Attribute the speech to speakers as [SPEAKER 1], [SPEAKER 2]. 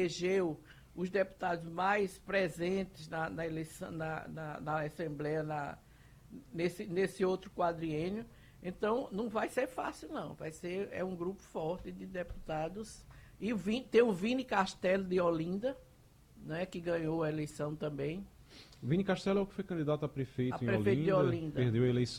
[SPEAKER 1] elegeu os deputados mais presentes na eleição, na Assembleia, nesse outro quadriênio. Então, não vai ser fácil, não. É um grupo forte de deputados. E tem o Vini Castelo de Olinda, né, que ganhou a eleição também.
[SPEAKER 2] O Vini Castelo é o que foi candidato a prefeito em
[SPEAKER 1] De Olinda.
[SPEAKER 2] Perdeu a eleição.